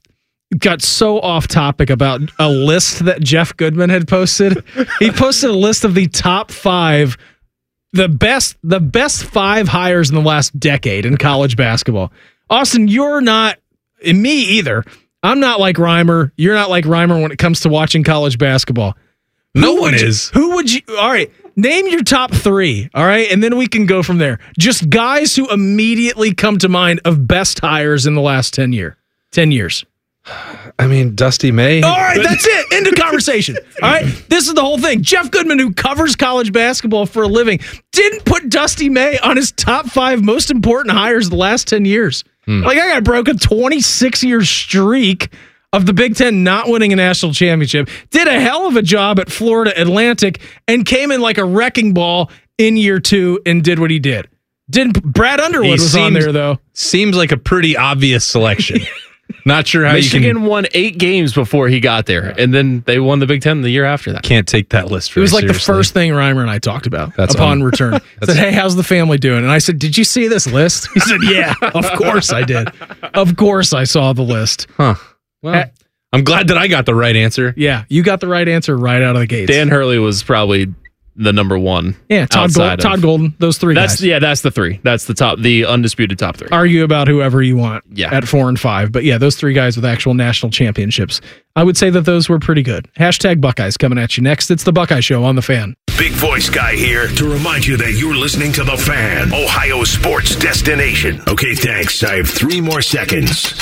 got so off topic about a list that Jeff Goodman had posted. He posted a list of the top 5, the best 5 hires in the last decade in college basketball. Austin, you're not, and me either. I'm not like Reimer. You're not like Reimer when it comes to watching college basketball. No one is. Who would you? All right, name your top 3. All right, and then we can go from there. Just guys who immediately come to mind of best hires in the last 10 years. I mean, Dusty May. All right, that's it. End of conversation. All right, this is the whole thing. Jeff Goodman, who covers college basketball for a living, didn't put Dusty May on his top 5 most important hires of the last 10 years. Like, I got broke a 26-year streak of the Big Ten not winning a national championship, did a hell of a job at Florida Atlantic, and came in like a wrecking ball in year 2 and did what he did. Brad Underwood was on there, though. Seems like a pretty obvious selection. Not sure how Michigan won 8 games before he got there, and then they won the Big Ten the year after that. Can't take that list It was like the first thing Reimer and I talked about upon return. Said, hey, how's the family doing? And I said, did you see this list? He said, yeah, of course I did. Of course I saw the list. Huh. Well, I'm glad that I got the right answer. Yeah, you got the right answer right out of the gates. Dan Hurley was probably the number 1. Yeah, Todd Golden, those 3 guys. Yeah, that's the 3. That's the undisputed top 3. Argue about whoever you want at 4 and 5. But yeah, those 3 guys with actual national championships. I would say that those were pretty good. Hashtag Buckeyes coming at you next. It's the Buckeye Show on The Fan. Big voice guy here to remind you that you're listening to The Fan, Ohio sports destination. Okay, thanks. I have 3 more seconds.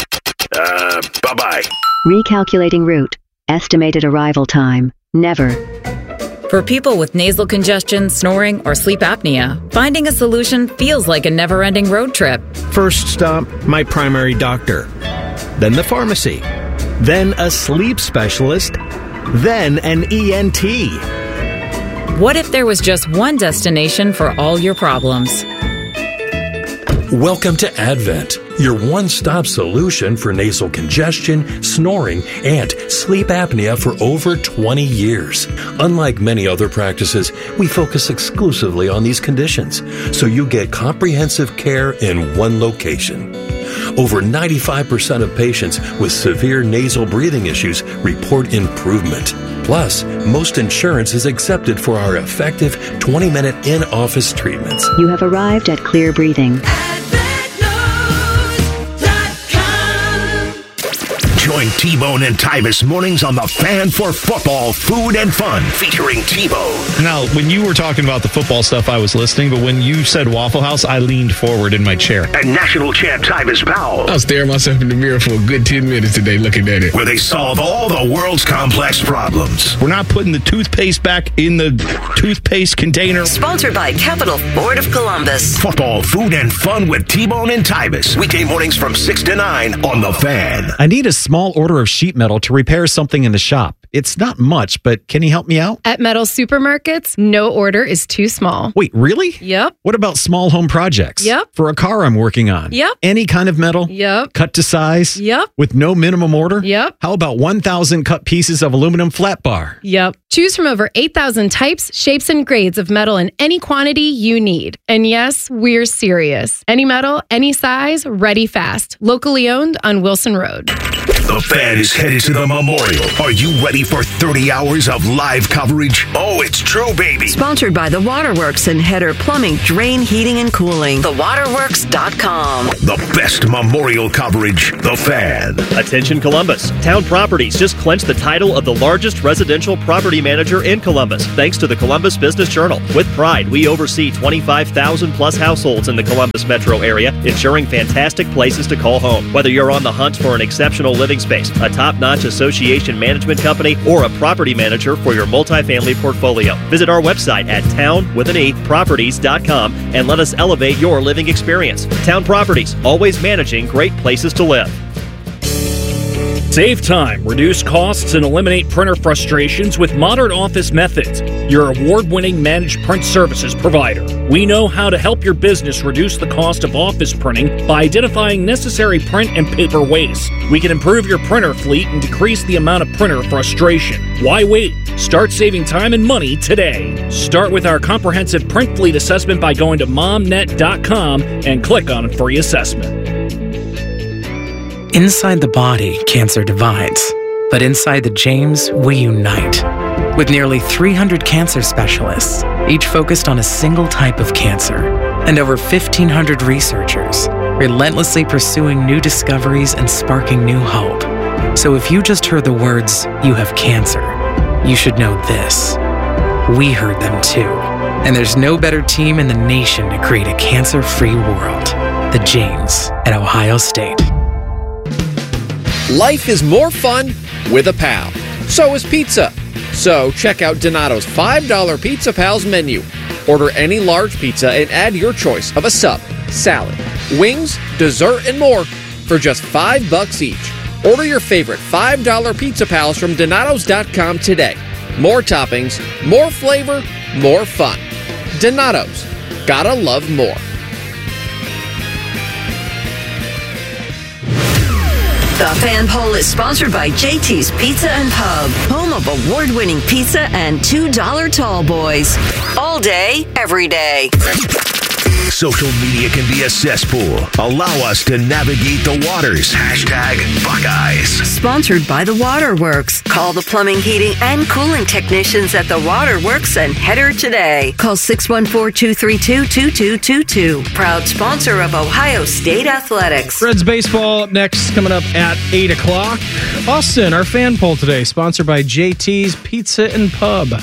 Bye-bye. Recalculating route. Estimated arrival time. Never. For people with nasal congestion, snoring, or sleep apnea, finding a solution feels like a never-ending road trip. First stop, my primary doctor. Then the pharmacy. Then a sleep specialist. Then an ENT. What if there was just one destination for all your problems? Welcome to Advent, your one-stop solution for nasal congestion, snoring, and sleep apnea for over 20 years. Unlike many other practices, we focus exclusively on these conditions, so you get comprehensive care in one location. Over 95% of patients with severe nasal breathing issues report improvement. Plus, most insurance is accepted for our effective 20-minute in-office treatments. You have arrived at Clear Breathing. Join T-Bone and Tyvis mornings on The Fan for football, food, and fun, featuring T-Bone. Now, when you were talking about the football stuff, I was listening, but when you said Waffle House, I leaned forward in my chair. And national champ Tyvis Powell. I was staring myself in the mirror for a good 10 minutes today looking at it. Where they solve all the world's complex problems. We're not putting the toothpaste back in the toothpaste container. Sponsored by Capital Ford of Columbus. Football, food, and fun with T-Bone and Tyvis. Weekday mornings from 6 to 9 on The Fan. I need a small small order of sheet metal to repair something in the shop. It's not much, but can you help me out? At Metal Supermarkets, no order is too small. Wait, really? Yep. What about small home projects? Yep. For a car I'm working on? Yep. Any kind of metal? Yep. Cut to size? Yep. With no minimum order? Yep. How about 1,000 cut pieces of aluminum flat bar? Yep. Choose from over 8,000 types, shapes, and grades of metal in any quantity you need. And yes, we're serious. Any metal, any size, ready fast. Locally owned on Wilson Road. The Fan is headed to the Memorial. Are you ready for 30 hours of live coverage? Oh, it's true, baby. Sponsored by The Waterworks and Header Plumbing, Drain, Heating, and Cooling. TheWaterworks.com. The best Memorial coverage, The Fan. Attention Columbus. Town Properties just clinched the title of the largest residential property manager in Columbus, thanks to the Columbus Business Journal. With pride, we oversee 25,000 plus households in the Columbus metro area, ensuring fantastic places to call home. Whether you're on the hunt for an exceptional living space, a top-notch association management company, or a property manager for your multifamily portfolio, visit our website at town-properties.com and let us elevate your living experience. Town Properties, always managing great places to live. Save time, reduce costs, and eliminate printer frustrations with Modern Office Methods, your award-winning managed print services provider. We know how to help your business reduce the cost of office printing by identifying necessary print and paper waste. We can improve your printer fleet and decrease the amount of printer frustration. Why wait? Start saving time and money today. Start with our comprehensive print fleet assessment by going to momnet.com and click on Free Assessment. Inside the body, cancer divides. But inside the James, we unite. With nearly 300 cancer specialists, each focused on a single type of cancer, and over 1,500 researchers, relentlessly pursuing new discoveries and sparking new hope. So if you just heard the words, "you have cancer," you should know this. We heard them too. And there's no better team in the nation to create a cancer-free world. The James at Ohio State. Life is more fun with a pal. So is pizza. So check out Donato's $5 Pizza Pals menu. Order any large pizza and add your choice of a sub, salad, wings, dessert, and more for just $5 each. Order your favorite $5 Pizza Pals from Donatos.com today. More toppings, more flavor, more fun. Donato's. Gotta love more. The Fan Poll is sponsored by JT's Pizza and Pub, home of award-winning pizza and $2 tall boys. All day, every day. Social media can be a cesspool. Allow us to navigate the waters. #Buckeyes. Sponsored by The Waterworks. Call the plumbing, heating, and cooling technicians at The Waterworks and Header today. Call 614-232-2222. Proud sponsor of Ohio State Athletics. Reds baseball up next, coming up at 8 o'clock. Austin, our fan poll today, sponsored by JT's Pizza and Pub.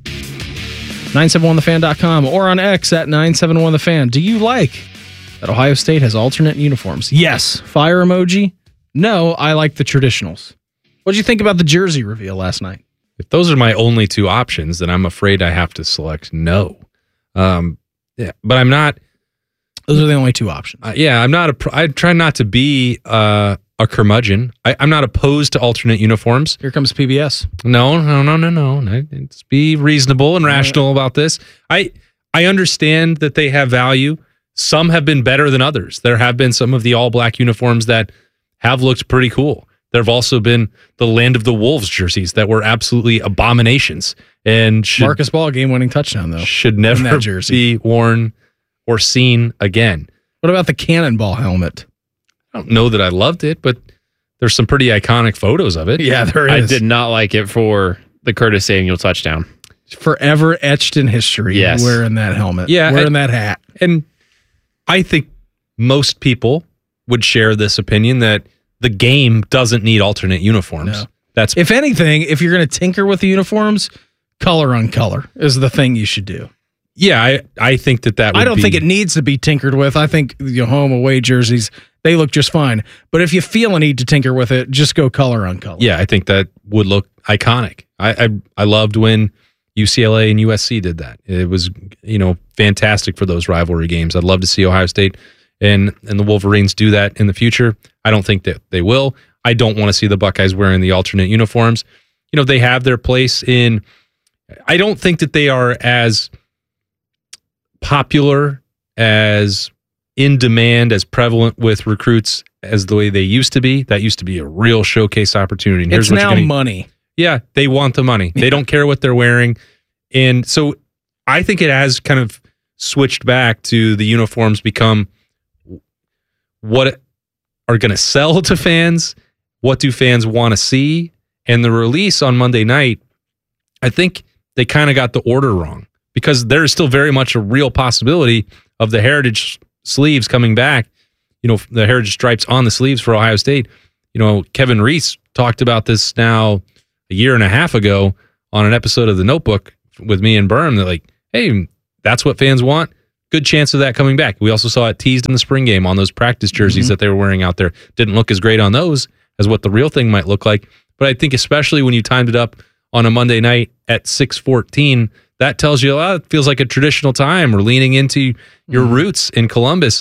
971thefan.com or on X at 971thefan. Do you like that Ohio State has alternate uniforms? Yes. Fire emoji. No, I like the traditionals. What did you think about the jersey reveal last night? If those are my only two options, then I'm afraid I have to select no. Yeah, but I'm not. Those are the only two options. I'm not. I try not to be a curmudgeon. I'm not opposed to alternate uniforms. Here comes PBS. No. Let's be reasonable and rational about this. I understand that they have value. Some have been better than others. There have been some of the all-black uniforms that have looked pretty cool. There have also been the Land of the Wolves jerseys that were absolutely abominations. And Marcus Ball game-winning touchdown, though. Should never be worn or seen again. What about the Cannonball helmet? I don't know that I loved it, but there's some pretty iconic photos of it. Yeah, there is. I did not like it for the Curtis Samuel touchdown. Forever etched in history. Yes. Wearing that helmet. Yeah. Wearing that hat. And I think most people would share this opinion that the game doesn't need alternate uniforms. No. That's if anything, if you're going to tinker with the uniforms, color on color is the thing you should do. Yeah, I think that would I don't think it needs to be tinkered with. I think home away jerseys, they look just fine. But if you feel a need to tinker with it, just go color on color. Yeah, I think that would look iconic. I loved when UCLA and USC did that. It was, fantastic for those rivalry games. I'd love to see Ohio State and the Wolverines do that in the future. I don't think that they will. I don't want to see the Buckeyes wearing the alternate uniforms. You know, they have their place in. I don't think that they are as popular, as in demand, as prevalent with recruits as the way they used to be. That used to be a real showcase opportunity. And it's now money. Yeah, they want the money. They don't care what they're wearing. And so I think it has kind of switched back to the uniforms become what are going to sell to fans, what do fans want to see, and the release on Monday night, I think they kind of got the order wrong because there is still very much a real possibility of the heritage sleeves coming back, you know, the heritage stripes on the sleeves for Ohio State. You know, Kevin Reese talked about this now a year and a half ago on an episode of The Notebook with me and Berm. They're like, hey, that's what fans want. Good chance of that coming back. We also saw it teased in the spring game on those practice jerseys that they were wearing out there. Didn't look as great on those as what the real thing might look like. But I think especially when you timed it up on a Monday night at 6:14, that tells you, it feels like a traditional time. We're leaning into your roots in Columbus.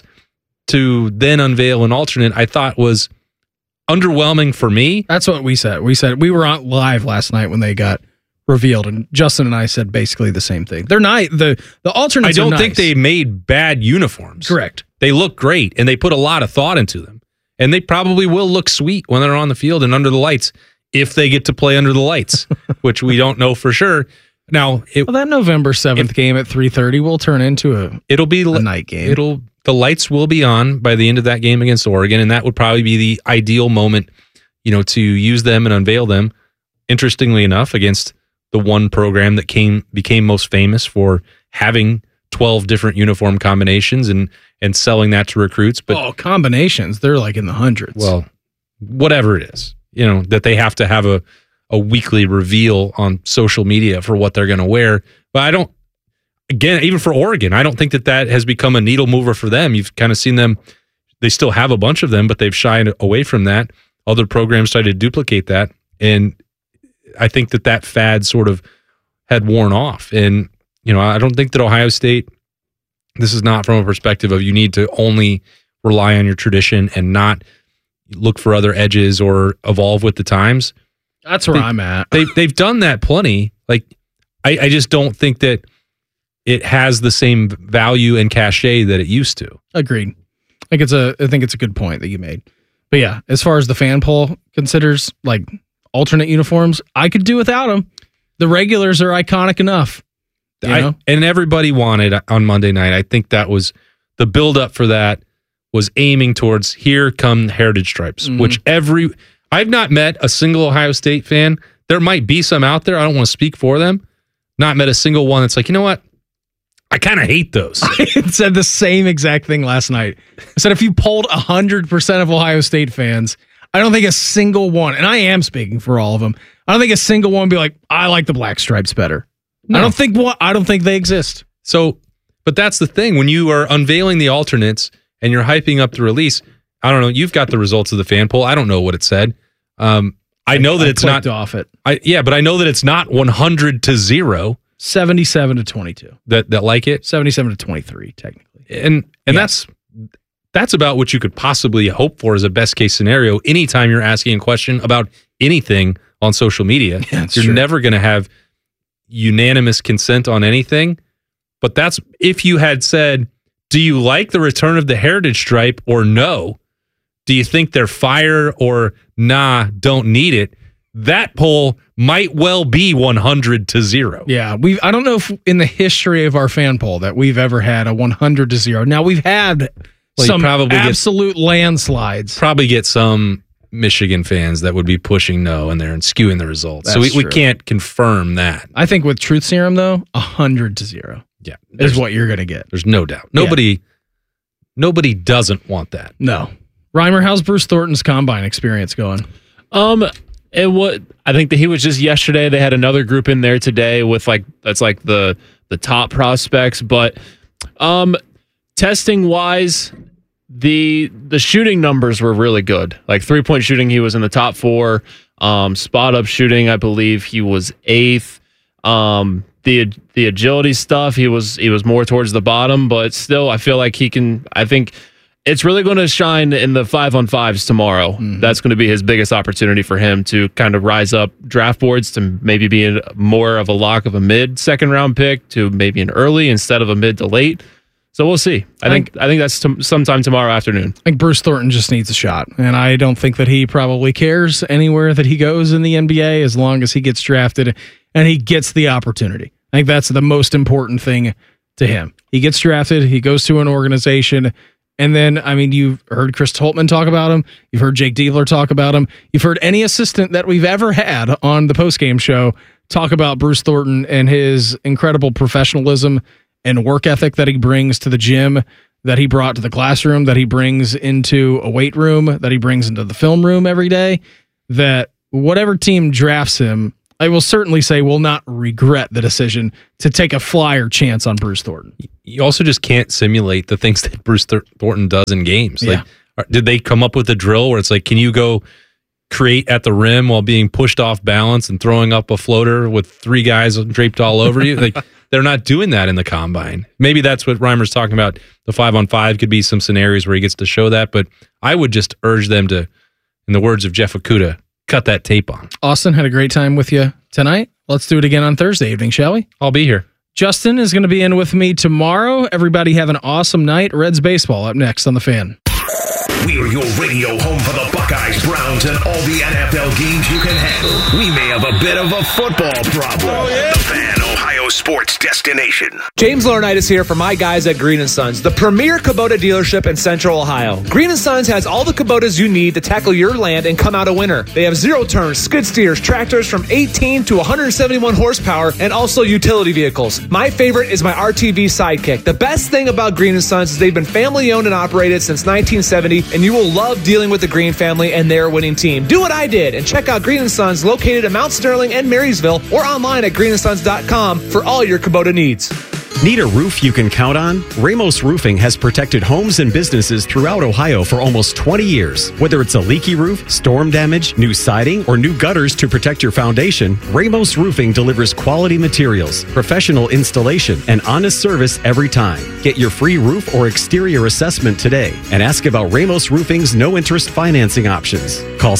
To then unveil an alternate, I thought was underwhelming for me. That's what we said. We were on live last night when they got revealed, and Justin and I said basically the same thing. They're nice. The alternates. I don't are think nice. they made bad uniforms. Correct. They look great, and they put a lot of thought into them. And they probably will look sweet when they're on the field and under the lights, if they get to play under the lights, which we don't know for sure. Now, that November 7th game at 3:30 will turn into a night game. The lights will be on by the end of that game against Oregon, and that would probably be the ideal moment, you know, to use them and unveil them. Interestingly enough, against the one program that became most famous for having 12 different uniform combinations and selling that to recruits. But combinations, they're like in the hundreds. Well, whatever it is, you know, that they have to have a weekly reveal on social media for what they're going to wear. But again, even for Oregon, I don't think that has become a needle mover for them. You've kind of seen them. They still have a bunch of them, but they've shied away from that. Other programs try to duplicate that. And I think that fad sort of had worn off. And, you know, I don't think that Ohio State, this is not from a perspective of you need to only rely on your tradition and not look for other edges or evolve with the times. That's where I'm at. They've done that plenty. Like, I just don't think that it has the same value and cachet that it used to. Agreed. I think it's a good point that you made. But yeah, as far as the fan poll considers, like, alternate uniforms, I could do without them. The regulars are iconic enough. And everybody wanted on Monday night. I think that was the buildup for that was aiming towards here come heritage stripes, which I've not met a single Ohio State fan. There might be some out there. I don't want to speak for them. Not met a single one that's like, you know what? I kind of hate those. I said the same exact thing last night. I said if you polled 100% of Ohio State fans, I don't think a single one, and I am speaking for all of them, I don't think a single one would be like, I like the black stripes better. No. I don't think they exist. So, but that's the thing. When you are unveiling the alternates and you're hyping up the release, I don't know. You've got the results of the fan poll. I don't know what it said. I know that it's not off it. But I know that it's not 100-0. 77-22. That like it. 77-23, technically. And that's about what you could possibly hope for as a best case scenario. Anytime you're asking a question about anything on social media, you're never going to have unanimous consent on anything. But that's if you had said, do you like the return of the heritage stripe or no? Do you think they're fire or nah, don't need it? That poll might well be 100-0. Yeah, I don't know if in the history of our fan poll that we've ever had a 100-0. Now we've had some absolute landslides. Probably get some Michigan fans that would be pushing no in there and skewing the results. That's so we can't confirm that. I think with Truth Serum though, 100-0. Yeah, is what you're going to get. There's no doubt. Nobody doesn't want that. No. Reimer, how's Bruce Thornton's combine experience going? I think that he was just yesterday. They had another group in there today with that's the top prospects. But testing wise, the shooting numbers were really good. Like 3-point shooting, he was in the top 4. Spot up shooting, I believe he was 8th. The agility stuff, he was more towards the bottom, but still, I feel like he can. I think It's really going to shine in the 5-on-5s tomorrow. Mm-hmm. That's going to be his biggest opportunity for him to kind of rise up draft boards to maybe be more of a lock of a mid-second round pick to maybe an early instead of a mid to late. So we'll see. I think that's sometime tomorrow afternoon. I think Bruce Thornton just needs a shot, and I don't think that he probably cares anywhere that he goes in the NBA as long as he gets drafted and he gets the opportunity. I think that's the most important thing to him. He gets drafted, he goes to an organization, and then, I mean, you've heard Chris Holtmann talk about him. You've heard Jake Diebler talk about him. You've heard any assistant that we've ever had on the postgame show talk about Bruce Thornton and his incredible professionalism and work ethic that he brings to the gym, that he brought to the classroom, that he brings into a weight room, that he brings into the film room every day, that whatever team drafts him, I will certainly say will not regret the decision to take a flyer chance on Bruce Thornton. You also just can't simulate the things that Bruce Thornton does in games. Yeah. Like, did they come up with a drill where it's like, can you go create at the rim while being pushed off balance and throwing up a floater with 3 guys draped all over you? Like, they're not doing that in the combine. Maybe that's what Reimer's talking about. The 5-on-5 could be some scenarios where he gets to show that, but I would just urge them to, in the words of Jeff Okuda, cut that tape on. Austin, had a great time with you tonight. Let's do it again on Thursday evening, shall we? I'll be here. Justin is going to be in with me tomorrow. Everybody have an awesome night. Reds baseball up next on The Fan. We are your radio home for the Buckeyes, Browns, and all the NFL games you can handle. We may have a bit of a football problem. Oh, yeah. The Fan, Ohio sports destination. James Laurinaitis here for my guys at Green & Sons, the premier Kubota dealership in Central Ohio. Green & Sons has all the Kubotas you need to tackle your land and come out a winner. They have zero-turn skid steers, tractors from 18 to 171 horsepower, and also utility vehicles. My favorite is my RTV Sidekick. The best thing about Green & Sons is they've been family-owned and operated since 1970, and you will love dealing with the Green family and their winning team. Do what I did and check out Green & Sons located in Mount Sterling and Marysville or online at greenandsons.com for all your Kubota needs. Need a roof you can count on? Ramos Roofing has protected homes and businesses throughout Ohio for almost 20 years. Whether it's a leaky roof, storm damage, new siding, or new gutters to protect your foundation, Ramos Roofing delivers quality materials, professional installation, and honest service every time. Get your free roof or exterior assessment today and ask about Ramos Roofing's no-interest financing options. Call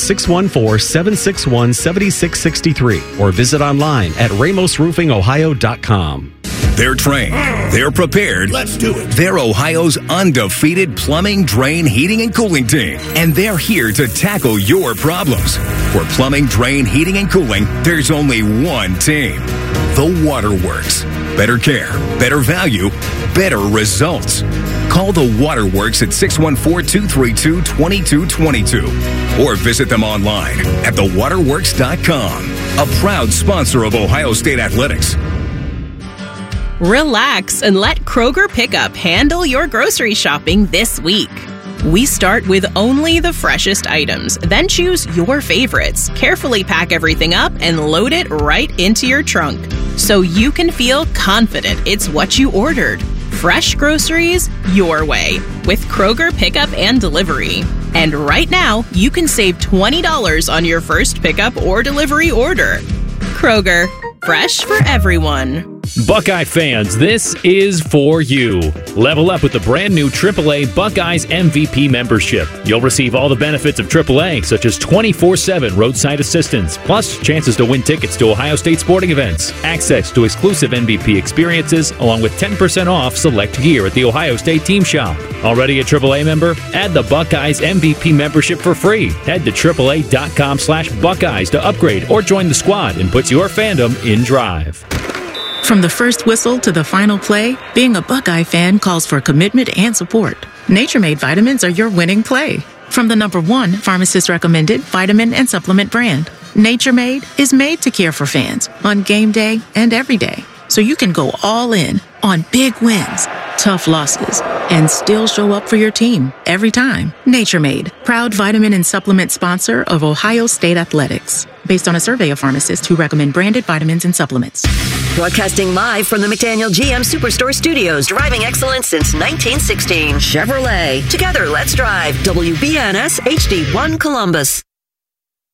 614-761-7663 or visit online at ramosroofingohio.com. They're trained. They're prepared. Let's do it. They're Ohio's undefeated plumbing, drain, heating, and cooling team. And they're here to tackle your problems. For plumbing, drain, heating, and cooling, there's only one team. The Waterworks. Better care, better value, better results. Call the Waterworks at 614-232-2222 or visit them online at thewaterworks.com. A proud sponsor of Ohio State Athletics. Relax and let Kroger Pickup handle your grocery shopping this week. We start with only the freshest items, then choose your favorites, carefully pack everything up, and load it right into your trunk so you can feel confident it's what you ordered. Fresh groceries your way with Kroger Pickup and Delivery. And right now, you can save $20 on your first pickup or delivery order. Kroger, fresh for everyone. Buckeye fans, this is for you. Level up with the brand new AAA Buckeyes MVP membership. You'll receive all the benefits of AAA, such as 24/7 roadside assistance, plus chances to win tickets to Ohio State sporting events, access to exclusive MVP experiences, along with 10% off select gear at the Ohio State Team Shop. Already a AAA member? Add the Buckeyes MVP membership for free. Head to AAA.com/Buckeyes to upgrade or join the squad and put your fandom in drive. From the first whistle to the final play, being a Buckeye fan calls for commitment and support. Nature Made vitamins are your winning play. From the #1 pharmacist-recommended vitamin and supplement brand, Nature Made is made to care for fans on game day and every day. So you can go all in on big wins, tough losses, and still show up for your team every time. Nature Made, proud vitamin and supplement sponsor of Ohio State Athletics. Based on a survey of pharmacists who recommend branded vitamins and supplements. Broadcasting live from the McDaniel GM Superstore Studios. Driving excellence since 1916. Chevrolet. Together, let's drive. WBNS HD1 Columbus.